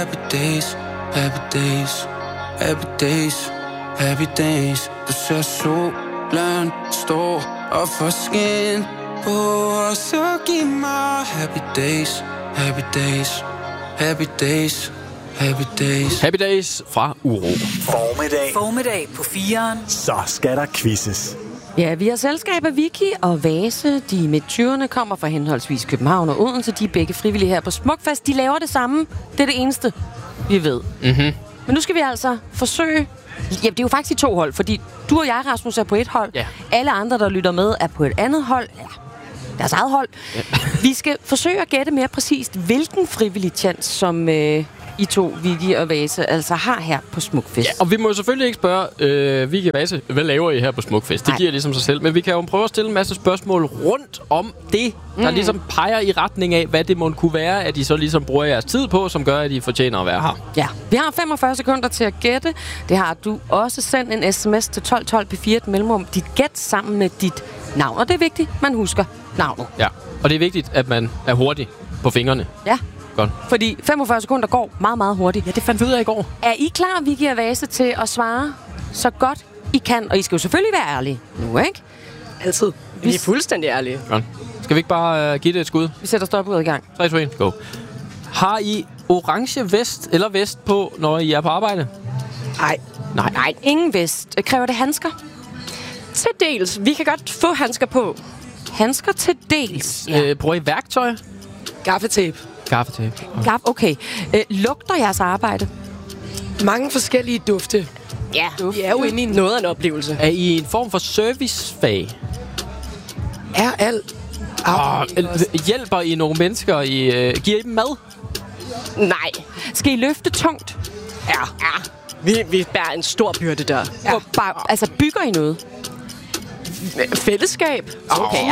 Happy days, happy days, happy days, happy days. Du ser solen stå op for skin på, og så giv mig happy days, happy days, happy days, happy days. Happy days fra Uro. Formiddag på 4'eren. Så skal der quizzes. Ja, vi har selskab af Vicky og Vase. De midt-20'erne kommer fra henholdsvis København og Odense. De er begge frivillige her på Smukfest. De laver det samme. Det er det eneste, vi ved. Mm-hmm. Men nu skal vi altså forsøge... Ja, det er jo faktisk 2 hold, fordi du og jeg, Rasmus, er på et hold. Ja. Alle andre, der lytter med, er på et andet hold. Ja, deres eget hold. Ja. Vi skal forsøge at gætte mere præcist, hvilken frivillig tjans, som I to, Vicky og Vase, altså har her på Smukfest. Ja, og vi må jo selvfølgelig ikke spørge Vicky og Vase, hvad laver I her på Smukfest? Det giver ligesom sig selv. Men vi kan jo prøve at stille en masse spørgsmål rundt om det, der ligesom peger i retning af, hvad det må kunne være, at I så ligesom bruger jeres tid på, som gør, at I fortjener at være her. Ja, vi har 45 sekunder til at gætte. Det har du også. Sendt en sms til 1212 P4 et mellemrum. Dit gæt sammen med dit navn. Og det er vigtigt, man husker navnet. Ja, og det er vigtigt, at man er hurtig på fingrene. Ja. Godt. Fordi 45 sekunder går meget, meget hurtigt. Ja, det fandt vi ud af i går. Er I klar, Vicky og Vase, til at svare så godt I kan? Og I skal jo selvfølgelig være ærlige nu, ikke? Altid. Vi er fuldstændig ærlige. Godt. Skal vi ikke bare give det et skud? Vi sætter stoppudet i gang. 3, 2, 1, go. Har I orange vest eller vest på, når I er på arbejde? Nej. Ingen vest. Kræver det handsker? Til dels. Vi kan godt få handsker på. Handsker til dels. Ja. Bruger I værktøj? Gaffetape. Gaffetape. Okay. Lugter jeres arbejde? Mange forskellige dufte. Ja. Vi er jo inde i Noget af en oplevelse. Er I en form for servicefag? Er alt. Hjælper I nogle mennesker? Giver I dem mad? Nej. Skal I løfte tungt? Ja. Vi bærer en stor byrde der. Ja. Altså, bygger I noget? Fællesskab. Okay,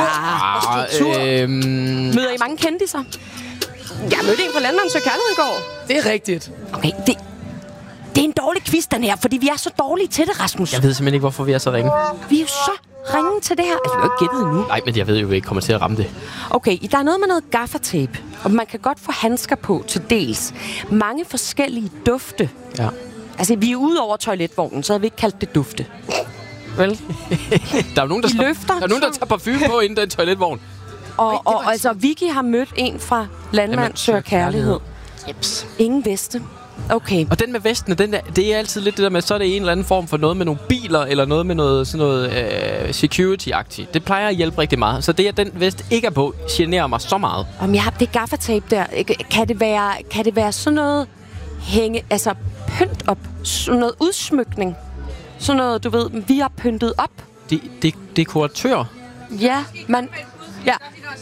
Møder I mange kendiser? Jeg mødte en fra Landmand Søger Kærlighed i går. Det er rigtigt. Okay, det er en dårlig quiz, den her, fordi vi er så dårlige til det, Rasmus. Jeg ved simpelthen ikke, hvorfor vi er så ringe. Vi er jo så ringe til det her. Altså, vi har jo ikke gættet endnu. Nej, men jeg ved jo, at vi ikke kommer til at ramme det. Okay, der er noget med noget gaffatape, og man kan godt få handsker på til dels. Mange forskellige dufte. Ja. Altså, vi er ude over toiletvognen, så havde vi ikke kaldt det dufte. Vel? Der er nogen, der tager parfume på inden den toiletvogn. Og altså, Vicky har mødt en fra Landmand Søger Kærlighed. Jeps. Ingen veste. Okay. Og den med vestene, det er altid lidt det der med, så er det en eller anden form for noget med nogle biler, eller noget med noget, sådan noget security-agtigt. Det plejer at hjælpe rigtig meget. Så det, at den vest ikke er på, generer mig så meget. Om jeg har det gaffatape der, kan det være sådan noget pynt op, sådan noget udsmykning? Sådan noget, du ved, vi har pyntet op. Dekoratør? Ja, man... Ja.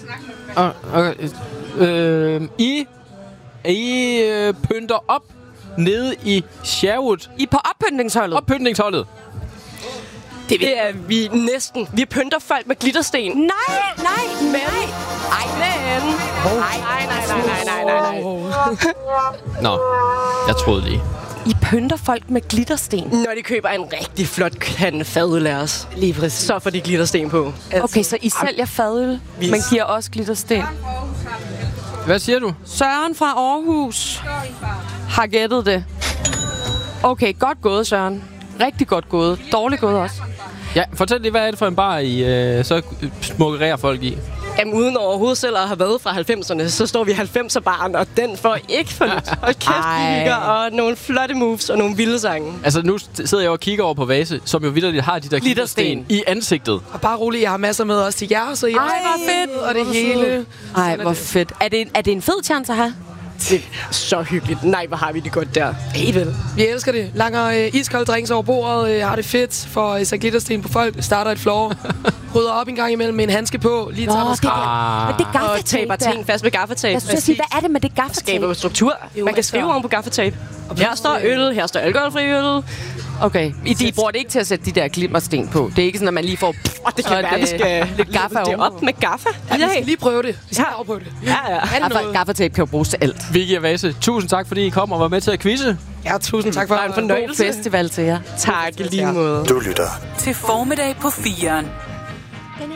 I pynter op nede i Sherwood. I er på oppyntningsholdet. Oppyntningsholdet. Det er vi næsten. Vi pynter folk med glittersten. Nej. Nå, jeg troede lige. I pynter folk med glittersten. Når de køber en rigtig flot kande fadøl af os. Lige præcis. Så får de glittersten på. Okay, så I sælger fadøl, men giver også glittersten. Hvad siger du? Søren fra Aarhus har gættet det. Okay, godt gået, Søren. Rigtig godt gået. Dårligt gået også. Ja, fortæl lige, hvad er det for en bar, I så smukkererer folk i? Jamen, uden overhovedet selv at have været fra 90'erne, så står vi 90'er-baren, og den får ikke for lidt. Og kæft, vi hygger, og nogle flotte moves og nogle vilde sange. Altså, nu sidder jeg og kigger over på Vase, som jo vitterligt har de der glittersten i ansigtet. Og bare roligt, jeg har masser med også til jer, så jeg hvor fedt. og det hele. Ej, hvor fedt. Er det en fed chance at have? Det er så hyggeligt. Nej, hvor har vi det godt der. Helt vel. Vi elsker det. Langer iskolde drinks over bordet, har det fedt, får så glittersten på folk, starter et floor, rydder op en gang imellem med en handske på, lige tager det gaffatape og taber ting fast med gaffatape. Jeg skulle sige, hvad er det med det gaffatape? Skaber struktur. Man kan skrive oven på gaffatape. Her står øl, her står alkoholfri øl. Okay, I bruger det ikke til at sætte de der glimmersten på. Det er ikke sådan, at man lige får... det kan være, vi skal lidt gaffa det op med gaffa. Ja, vi skal lige prøve det. Vi skal afprøve det. Ja. Gaffatape kan jo bruges til alt. Vicky og Vase, tusind tak, fordi I kom og var med til at quizze. Ja, tusind tak for en fornøjelse. God festival til jer. Tak, lige måde. Du lytter til Formiddag på 4'eren.